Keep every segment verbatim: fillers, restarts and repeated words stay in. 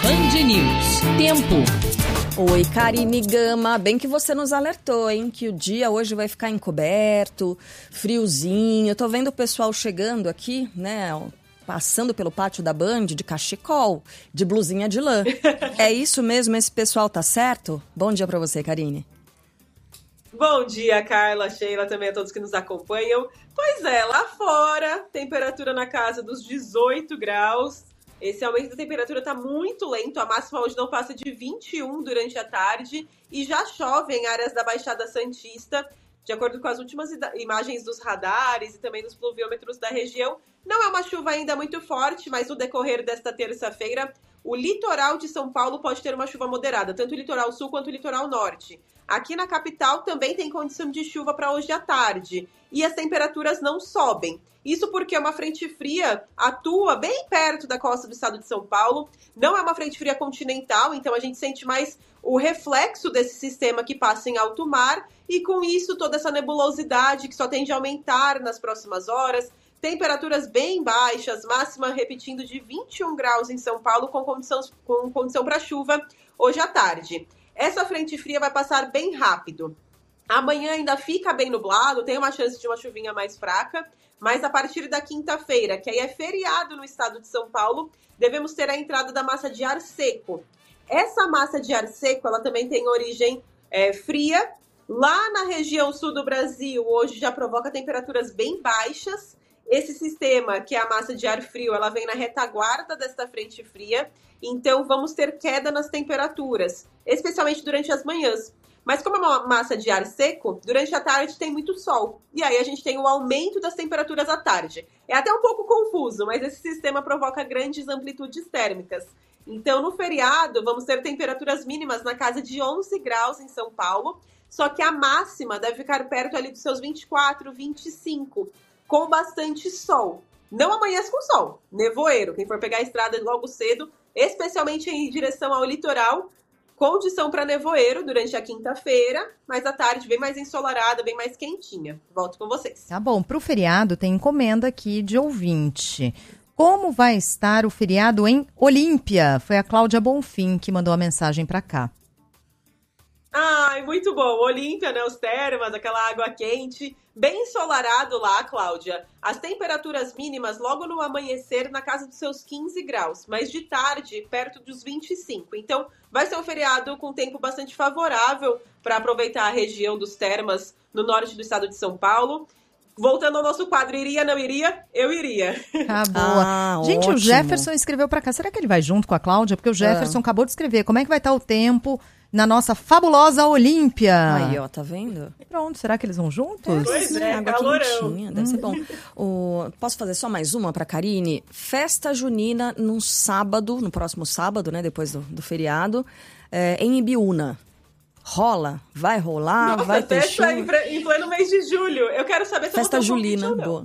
Band News. Tempo. Oi, Karine Gama. Bem que você nos alertou, hein? Que o dia hoje vai ficar encoberto, friozinho. Eu tô vendo o pessoal chegando aqui, né? Passando pelo pátio da Band de cachecol, de blusinha de lã. É isso mesmo? Esse pessoal tá certo? Bom dia pra você, Karine. Bom dia, Carla, Sheila, também a todos que nos acompanham. Pois é, lá fora, temperatura na casa dos dezoito graus. Esse aumento da temperatura está muito lento. A máxima hoje não passa de vinte e um durante a tarde. E já chove em áreas da Baixada Santista. De acordo com as últimas imagens dos radares e também dos pluviômetros da região, não é uma chuva ainda muito forte, mas no decorrer desta terça-feira, o litoral de São Paulo pode ter uma chuva moderada, tanto o litoral sul quanto o litoral norte. Aqui na capital também tem condição de chuva para hoje à tarde. E as temperaturas não sobem. Isso porque uma frente fria atua bem perto da costa do estado de São Paulo. Não é uma frente fria continental, então a gente sente mais o reflexo desse sistema que passa em alto mar. E com isso, toda essa nebulosidade que só tende a aumentar nas próximas horas. Temperaturas bem baixas, máxima repetindo de vinte e um graus em São Paulo, com condição, com condição para chuva hoje à tarde. Essa frente fria vai passar bem rápido. Amanhã ainda fica bem nublado, tem uma chance de uma chuvinha mais fraca, mas a partir da quinta-feira, que aí é feriado no estado de São Paulo, devemos ter a entrada da massa de ar seco. Essa massa de ar seco, ela também tem origem é, fria. Lá na região sul do Brasil, hoje já provoca temperaturas bem baixas. Esse sistema, que é a massa de ar frio, ela vem na retaguarda desta frente fria, então vamos ter queda nas temperaturas, especialmente durante as manhãs. Mas como é uma massa de ar seco, durante a tarde tem muito sol, e aí a gente tem o aumento das temperaturas à tarde. É até um pouco confuso, mas esse sistema provoca grandes amplitudes térmicas. Então, no feriado, vamos ter temperaturas mínimas na casa de onze graus em São Paulo, só que a máxima deve ficar perto ali dos seus vinte e quatro, vinte e cinco, com bastante sol. Não amanhece com sol, nevoeiro. Quem for pegar a estrada logo cedo, especialmente em direção ao litoral, condição para nevoeiro durante a quinta-feira, mas à tarde bem mais ensolarada, bem mais quentinha. Volto com vocês. Tá bom, para o feriado tem encomenda aqui de ouvinte. Como vai estar o feriado em Olímpia? Foi a Cláudia Bonfim que mandou a mensagem para cá. Ai, muito bom. Olímpia, né? Os termas, aquela água quente. Bem ensolarado lá, Cláudia. As temperaturas mínimas logo no amanhecer na casa dos seus quinze graus, mas de tarde perto dos vinte e cinco. Então, vai ser um feriado com tempo bastante favorável para aproveitar a região dos termas no norte do estado de São Paulo. Voltando ao nosso quadro, iria, não iria? Eu iria. Tá boa. Ah, Gente, ótimo. O Jefferson escreveu para cá. Será que ele vai junto com a Cláudia? Porque o Jefferson ah. acabou de escrever. Como é que vai estar o tempo na nossa fabulosa Olímpia? Aí, ó, tá vendo? Pronto, será que eles vão juntos? É, pois é, água calorão. Quentinha, deve hum. ser bom. O, posso fazer só mais uma pra Karine? Festa junina num sábado, no próximo sábado, né, depois do, do feriado, é, em Ibiúna. Rola? Vai rolar? Nossa, vai ter chuva? Festa em pleno mês de julho. Eu quero saber se Festa eu vou ter um julina, convite ou não. boa.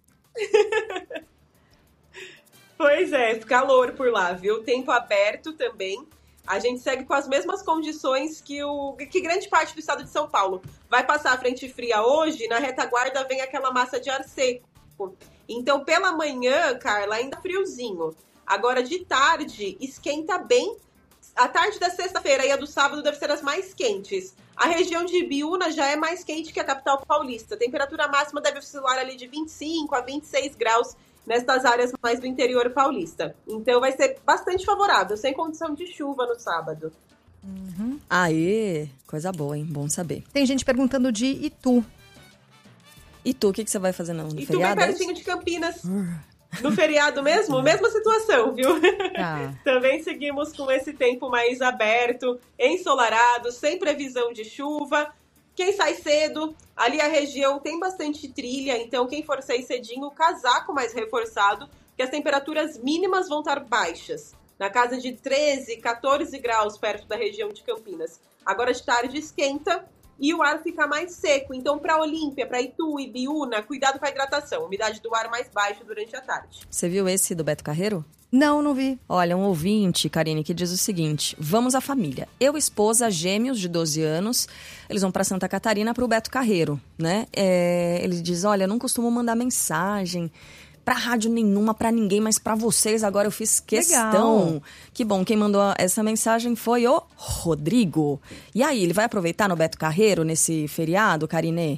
Pois é, calor por lá, viu? Tempo aberto também. A gente segue com as mesmas condições que, o, que grande parte do estado de São Paulo. Vai passar a frente fria hoje, na retaguarda vem aquela massa de ar seco. Então, pela manhã, Carla, ainda friozinho. Agora, de tarde, esquenta bem. A tarde da sexta-feira e a do sábado deve ser as mais quentes. A região de Ibiúna já é mais quente que a capital paulista. A temperatura máxima deve oscilar ali de vinte e cinco a vinte e seis graus nestas áreas mais do interior paulista. Então vai ser bastante favorável, sem condição de chuva no sábado. Uhum. Aê, coisa boa, hein? Bom saber. Tem gente perguntando de Itu. Itu, o que, que você vai fazer no, no Itu feriado? Itu bem pertinho de Campinas. No feriado mesmo, mesma situação, viu? Tá. Também seguimos com esse tempo mais aberto, ensolarado, sem previsão de chuva. Quem sai cedo, ali a região tem bastante trilha, então quem for sair cedinho, o casaco mais reforçado, porque as temperaturas mínimas vão estar baixas, na casa de treze, quatorze graus perto da região de Campinas. Agora de tarde esquenta e o ar fica mais seco, então para Olímpia, para Itu, Ibiúna, cuidado com a hidratação, umidade do ar mais baixa durante a tarde. Você viu esse do Beto Carreiro? Não, não vi. Olha, um ouvinte, Karine, que diz o seguinte: vamos à família. Eu, esposa, gêmeos de doze anos, eles vão para Santa Catarina para o Beto Carreiro, né? É, ele diz, olha, não costumo mandar mensagem pra rádio nenhuma, pra ninguém, mas pra vocês agora eu fiz questão. Legal. Que bom, quem mandou essa mensagem foi o Rodrigo. E aí, ele vai aproveitar no Beto Carreiro nesse feriado, Karine?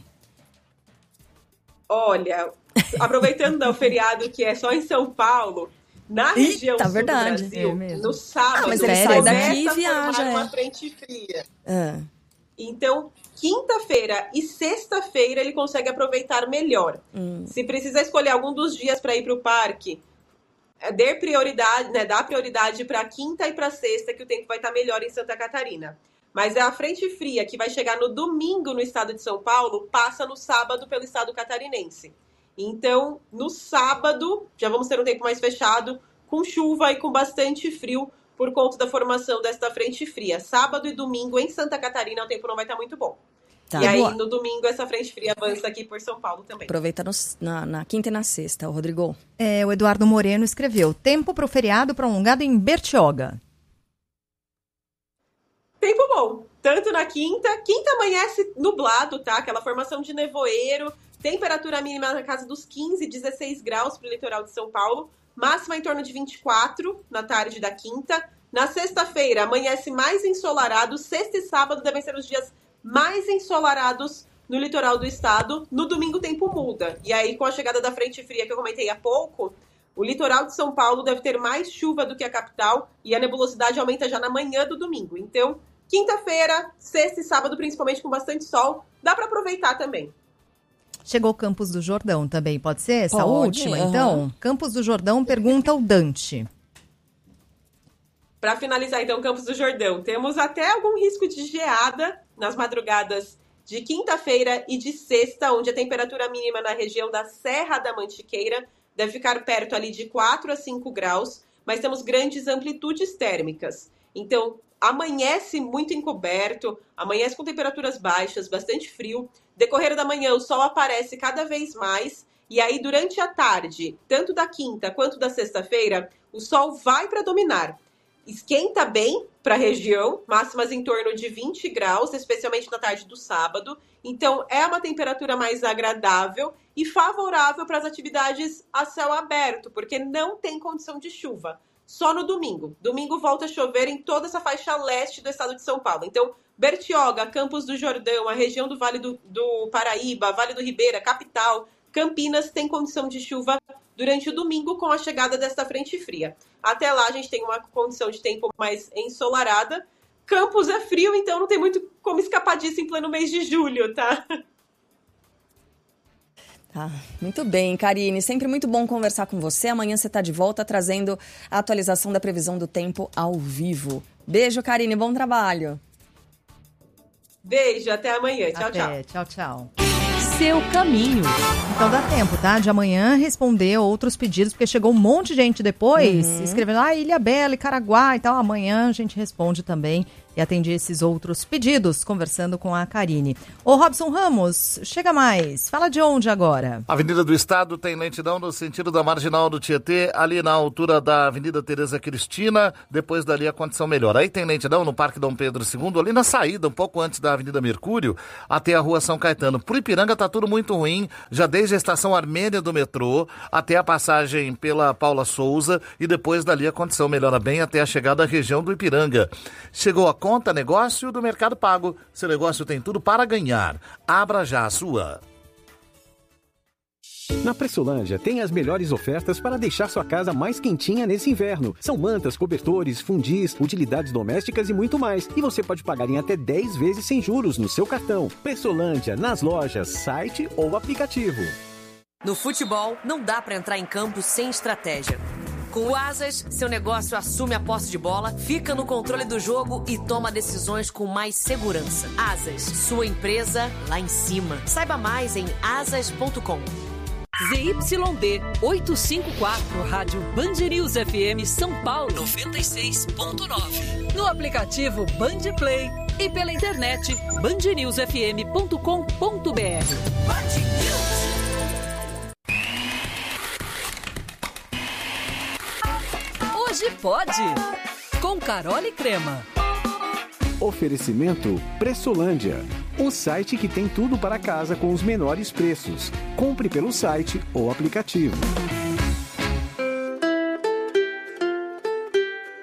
Olha, aproveitando o feriado que é só em São Paulo, na região Eita, sul verdade. do Brasil, É no sábado, Ah, mas ele sai começa daqui e a viaja, formar uma é. frente fria. Ah, Então, quinta-feira e sexta-feira ele consegue aproveitar melhor. hum. Se precisar escolher algum dos dias para ir para o parque, é, dê prioridade, né, dá prioridade para quinta e para sexta, que o tempo vai estar melhor em Santa Catarina. Mas é a frente fria que vai chegar no domingo no estado de São Paulo, passa no sábado pelo estado catarinense. Então, no sábado, já vamos ter um tempo mais fechado, com chuva e com bastante frio, por conta da formação desta frente fria. Sábado e domingo em Santa Catarina o tempo não vai estar muito bom. Tá. E aí, Boa. no domingo, essa frente fria avança aqui por São Paulo também. Aproveita no- na, na quinta e na sexta, o Rodrigo. É, o Eduardo Moreno escreveu: tempo para o feriado prolongado em Bertioga. Tempo bom. Tanto na quinta. Quinta amanhece nublado, tá? Aquela formação de nevoeiro. Temperatura mínima na casa dos quinze, dezesseis graus para o litoral de São Paulo. Máxima em torno de vinte e quatro na tarde da quinta. Na sexta-feira, amanhece mais ensolarado. Sexta e sábado devem ser os dias mais ensolarados no litoral do estado. No domingo o tempo muda. E aí, com a chegada da frente fria que eu comentei há pouco, o litoral de São Paulo deve ter mais chuva do que a capital e a nebulosidade aumenta já na manhã do domingo. Então, quinta-feira, sexta e sábado, principalmente com bastante sol, dá para aproveitar também. Chegou Campos do Jordão também, pode ser essa Pode, última? aham. Então, Campos do Jordão pergunta ao Dante. Para finalizar, então, Campos do Jordão, temos até algum risco de geada nas madrugadas de quinta-feira e de sexta, onde a temperatura mínima na região da Serra da Mantiqueira deve ficar perto ali de quatro a cinco graus, mas temos grandes amplitudes térmicas. Então, amanhece muito encoberto, amanhece com temperaturas baixas, bastante frio. Decorrer da manhã, o sol aparece cada vez mais. E aí, durante a tarde, tanto da quinta quanto da sexta-feira, o sol vai predominar. Esquenta bem para a região, máximas em torno de vinte graus, especialmente na tarde do sábado. Então, é uma temperatura mais agradável e favorável para as atividades a céu aberto, porque não tem condição de chuva. Só no domingo. Domingo volta a chover em toda essa faixa leste do estado de São Paulo. Então, Bertioga, Campos do Jordão, a região do Vale do, do Paraíba, Vale do Ribeira, capital, Campinas, tem condição de chuva durante o domingo com a chegada desta frente fria. Até lá a gente tem uma condição de tempo mais ensolarada. Campos é frio, então não tem muito como escapar disso em pleno mês de julho, tá? Tá, muito bem, Karine. Sempre muito bom conversar com você. Amanhã você está de volta trazendo a atualização da previsão do tempo ao vivo. Beijo, Karine. Bom trabalho. Beijo, até amanhã. Tchau, Até, tchau. tchau, tchau. Seu caminho. Então dá tempo, tá? De amanhã responder outros pedidos, porque chegou um monte de gente depois Uhum. escrevendo, ah, Ilha Bela e Caraguá e tal. Amanhã a gente responde também e atende esses outros pedidos, conversando com a Karine. Ô, Robson Ramos, chega mais. Fala de onde agora? Avenida do Estado tem lentidão no sentido da Marginal do Tietê, ali na altura da Avenida Tereza Cristina, depois dali a condição melhora. Aí tem lentidão no Parque Dom Pedro segundo, ali na saída, um pouco antes da Avenida Mercúrio, até a Rua São Caetano. Pro Ipiranga tá tudo muito ruim, já desde a estação Armênia do metrô, até a passagem pela Paula Souza, e depois dali a condição melhora bem até a chegada à região do Ipiranga. Chegou a conta negócio do Mercado Pago. Seu negócio tem tudo para ganhar. Abra já a sua. Na Pressolândia tem as melhores ofertas para deixar sua casa mais quentinha nesse inverno. São mantas, cobertores, fundis, utilidades domésticas e muito mais. E você pode pagar em até dez vezes sem juros no seu cartão. Pressolândia, nas lojas, site ou aplicativo. No futebol, não dá para entrar em campo sem estratégia. Com o Asas, seu negócio assume a posse de bola, fica no controle do jogo e toma decisões com mais segurança. Asas, sua empresa lá em cima. Saiba mais em asas ponto com. Z Y D oitocentos e cinquenta e quatro, Rádio Band News F M São Paulo noventa e seis ponto nove. No aplicativo Band Play e pela internet band news f m ponto com ponto b r. Hoje pode, com Carol e Crema. Oferecimento Pressolândia, o site que tem tudo para casa com os menores preços. Compre pelo site ou aplicativo.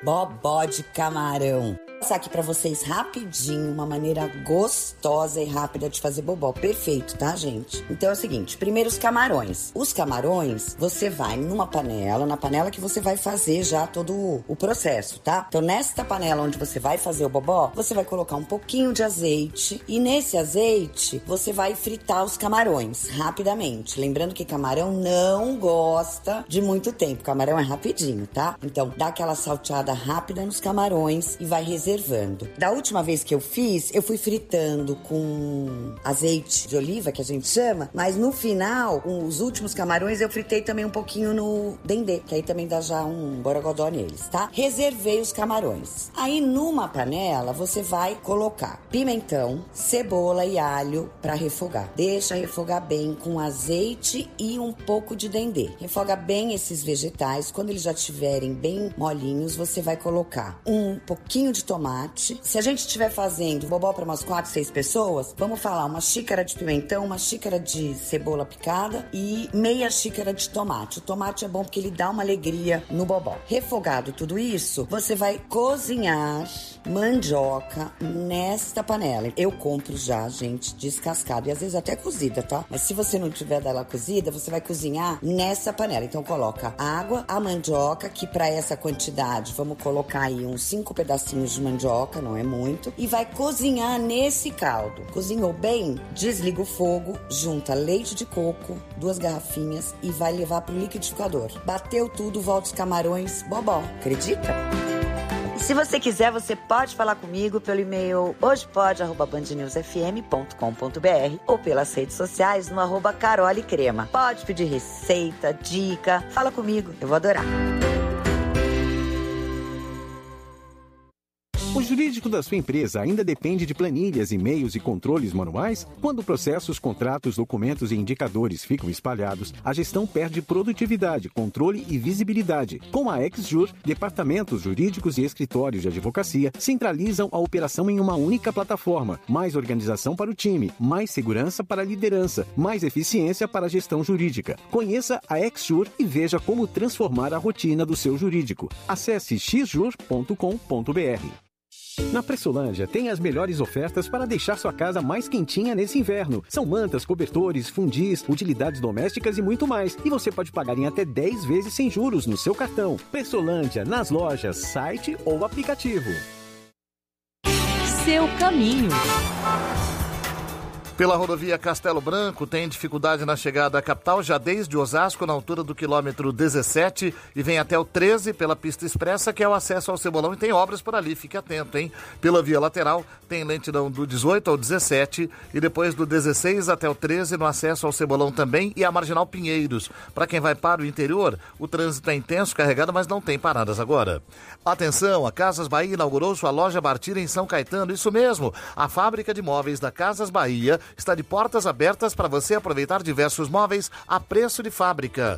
bobó de camarão. Vou passar aqui pra vocês rapidinho, uma maneira gostosa e rápida de fazer bobó. Perfeito, tá, gente? Então é o seguinte, primeiro os camarões. Os camarões, você vai numa panela, na panela que você vai fazer já todo o processo, tá? Então nesta panela onde você vai fazer o bobó, você vai colocar um pouquinho de azeite e nesse azeite você vai fritar os camarões rapidamente. Lembrando que camarão não gosta de muito tempo, camarão é rapidinho, tá? Então dá aquela salteada rápida nos camarões e vai reservando. Da última vez que eu fiz, eu fui fritando com azeite de oliva, que a gente chama, mas no final, os últimos camarões eu fritei também um pouquinho no dendê, que aí também dá já um borogodó neles, tá? Reservei os camarões. Aí numa panela, você vai colocar pimentão, cebola e alho pra refogar. Deixa refogar bem com azeite e um pouco de dendê. Refoga bem esses vegetais. Quando eles já estiverem bem molinhos, você vai colocar um pouquinho de tomate. Se a gente estiver fazendo bobó para umas quatro, seis pessoas, vamos falar uma xícara de pimentão, uma xícara de cebola picada e meia xícara de tomate. O tomate é bom porque ele dá uma alegria no bobó. Refogado tudo isso, você vai cozinhar mandioca nesta panela. Eu compro já, gente, descascado e às vezes até cozida, tá? Mas se você não tiver dela cozida, você vai cozinhar nessa panela. Então coloca água, a mandioca, que para essa quantidade, vamos colocar aí uns cinco pedacinhos de mandioca, não é muito, e vai cozinhar nesse caldo. Cozinhou bem? Desliga o fogo, junta leite de coco, duas garrafinhas e vai levar pro liquidificador. Bateu tudo, volta os camarões, bobó. Acredita? Se você quiser, você pode falar comigo pelo e-mail hojepod arroba band news f m ponto com ponto b r ou pelas redes sociais no arroba Carole Crema. Pode pedir receita, dica, fala comigo, eu vou adorar. O jurídico da sua empresa ainda depende de planilhas, e-mails e controles manuais? Quando processos, contratos, documentos e indicadores ficam espalhados, a gestão perde produtividade, controle e visibilidade. Com a XJur, departamentos jurídicos e escritórios de advocacia centralizam a operação em uma única plataforma. Mais organização para o time, mais segurança para a liderança, mais eficiência para a gestão jurídica. Conheça a XJur e veja como transformar a rotina do seu jurídico. Acesse x jur ponto com ponto b r. Na Pressolândia tem as melhores ofertas para deixar sua casa mais quentinha nesse inverno. São mantas, cobertores, fundis, utilidades domésticas e muito mais. E você pode pagar em até dez vezes sem juros no seu cartão. Pressolândia, nas lojas, site ou aplicativo. Seu caminho. Pela rodovia Castelo Branco, tem dificuldade na chegada à capital, já desde Osasco, na altura do quilômetro dezessete, e vem até o treze pela pista expressa, que é o acesso ao Cebolão, e tem obras por ali, fique atento, hein? Pela via lateral, tem lentidão do dezoito ao dezessete, e depois do dezesseis até o treze, no acesso ao Cebolão também, e a Marginal Pinheiros. Para quem vai para o interior, o trânsito é intenso, carregado, mas não tem paradas agora. Atenção, a Casas Bahia inaugurou sua loja Bartira em São Caetano, isso mesmo, a fábrica de móveis da Casas Bahia está de portas abertas para você aproveitar diversos móveis a preço de fábrica.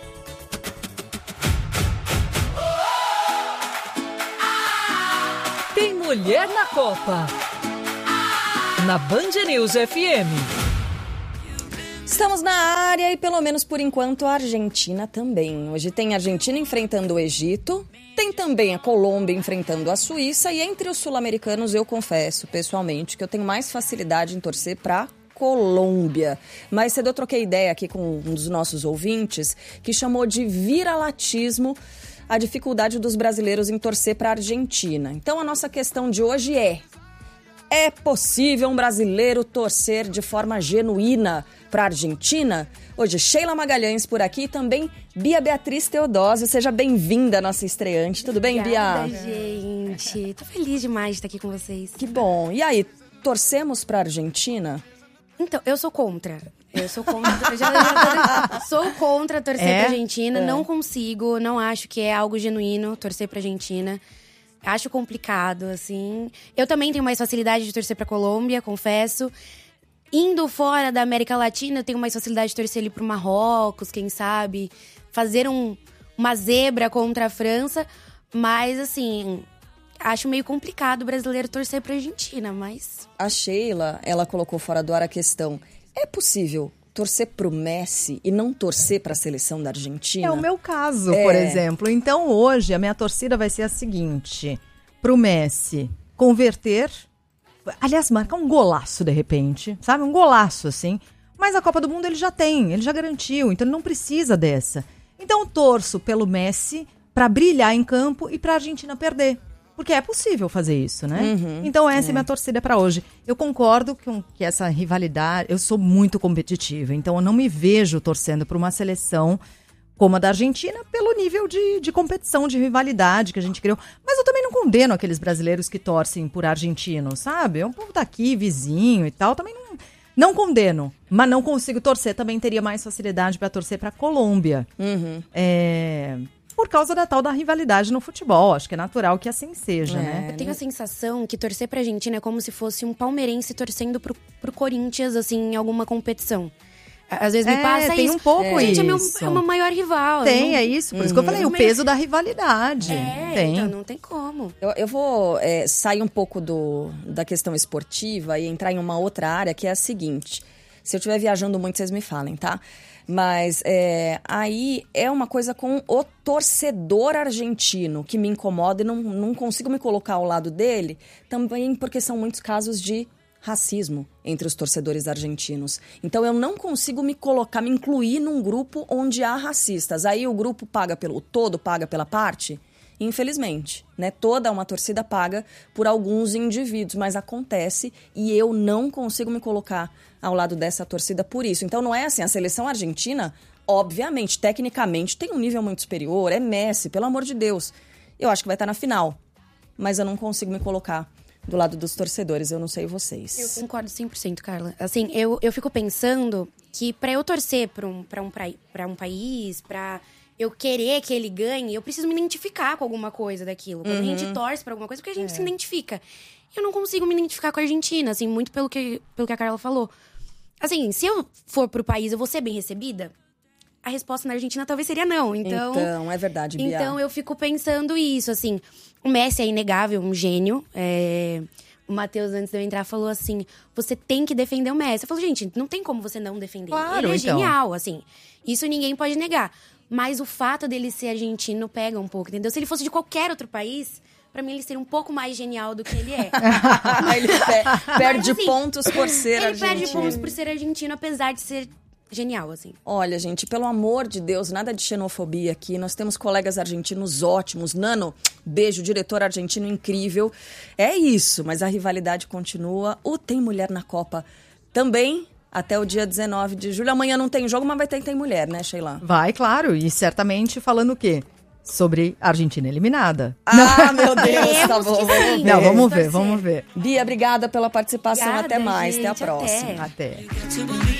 Tem mulher na Copa. Na Band News F M. Estamos na área e, pelo menos por enquanto, a Argentina também. Hoje tem a Argentina enfrentando o Egito, tem também a Colômbia enfrentando a Suíça e entre os sul-americanos eu confesso, pessoalmente, que eu tenho mais facilidade em torcer para Colômbia. Mais cedo eu troquei ideia aqui com um dos nossos ouvintes que chamou de viralatismo a dificuldade dos brasileiros em torcer para a Argentina. Então a nossa questão de hoje é: é possível um brasileiro torcer de forma genuína para a Argentina? Hoje, Sheila Magalhães por aqui e também Bia Beatriz Teodósio. Seja bem-vinda, nossa estreante. Tudo bem, Obrigada, Bia? gente. Tô feliz demais de estar aqui com vocês. Que bom. E aí, torcemos para a Argentina? Então, eu sou contra. Eu sou contra. eu já, já, sou contra torcer É? pra Argentina. É. Não consigo, não acho que é algo genuíno torcer pra Argentina. Acho complicado, assim. Eu também tenho mais facilidade de torcer pra Colômbia, confesso. Indo fora da América Latina, eu tenho mais facilidade de torcer ali pro Marrocos, quem sabe. Fazer um, uma zebra contra a França. Mas, assim, acho meio complicado o brasileiro torcer pra Argentina, mas... A Sheila, ela colocou fora do ar a questão: é possível torcer pro Messi e não torcer pra seleção da Argentina? É o meu caso, É. por exemplo. Então, hoje, a minha torcida vai ser a seguinte. Pro Messi converter... Aliás, marcar um golaço, de repente. Sabe? Um golaço, assim. Mas a Copa do Mundo ele já tem, ele já garantiu. Então, ele não precisa dessa. Então, eu torço pelo Messi pra brilhar em campo e pra Argentina perder. Porque é possível fazer isso, né? Uhum, então essa é, é. minha torcida para hoje. Eu concordo com que essa rivalidade... Eu sou muito competitiva, então eu não me vejo torcendo para uma seleção como a da Argentina pelo nível de, de competição, de rivalidade que a gente criou. Mas eu também não condeno aqueles brasileiros que torcem por argentinos, sabe? É um povo daqui, vizinho e tal. Também não, não condeno, mas não consigo torcer. Também teria mais facilidade para torcer para a Colômbia. Uhum. É... Por causa da tal da rivalidade no futebol. Acho que é natural que assim seja, É. né? Eu tenho a sensação que torcer pra Argentina é como se fosse um palmeirense torcendo pro, pro Corinthians, assim, em alguma competição. Às vezes me É, passa tem isso. um pouco Gente, é, meu, isso. é uma maior rival. Tem, eu não... é isso. Por isso que eu falei, o peso da rivalidade. É, tem. então não tem como. Eu, eu vou é, sair um pouco do, da questão esportiva e entrar em uma outra área que é a seguinte. Se eu estiver viajando muito, vocês me falem, tá? Mas é, aí é uma coisa com o torcedor argentino que me incomoda e não, não consigo me colocar ao lado dele, também porque são muitos casos de racismo entre os torcedores argentinos. Então eu não consigo me colocar, me incluir num grupo onde há racistas. Aí o grupo paga pelo, o todo paga pela parte? Infelizmente, né? Toda uma torcida paga por alguns indivíduos, mas acontece e eu não consigo me colocar ao lado dessa torcida por isso. Então não é assim, a seleção argentina, obviamente, tecnicamente, tem um nível muito superior, é Messi, pelo amor de Deus. Eu acho que vai estar na final, mas eu não consigo me colocar do lado dos torcedores, eu não sei vocês. Eu concordo cem por cento, Carla. Assim, eu, eu fico pensando que pra eu torcer pra um, pra um, pra um país, pra eu querer que ele ganhe, eu preciso me identificar com alguma coisa daquilo. Quando Uhum. a gente torce pra alguma coisa, porque a gente É. se identifica. Eu não consigo me identificar com a Argentina, assim, muito pelo que, pelo que a Carla falou. Assim, se eu for pro país, eu vou ser bem recebida? A resposta na Argentina talvez seria não. Então, Então, é verdade, Bia. então eu fico pensando isso, assim. O Messi é inegável, um gênio. É... O Matheus, antes de eu entrar, falou assim, você tem que defender o Messi. Eu falo, gente, não tem como você não defender. Claro, ele é então. genial, assim. Isso ninguém pode negar. Mas o fato dele ser argentino pega um pouco, entendeu? Se ele fosse de qualquer outro país, pra mim ele seria um pouco mais genial do que ele é. ele pe- perde assim, pontos por ser ele argentino. perde pontos por ser argentino, apesar de ser genial, assim. Olha, gente, pelo amor de Deus, nada de xenofobia aqui. Nós temos colegas argentinos ótimos. Nano, beijo, diretor argentino incrível. É isso, mas a rivalidade continua. O Tem Mulher na Copa também, até o dia dezenove de julho. Amanhã não tem jogo, mas vai ter Tem Mulher, né, Sheila? Vai, claro. E certamente falando o quê? Sobre a Argentina eliminada. Ah, meu Deus, tá Queremos bom. que Vamos sim. ver. Não, vamos ver, torcer. vamos ver. Bia, obrigada pela participação. Obrigada, até mais, gente, até a próxima. Até.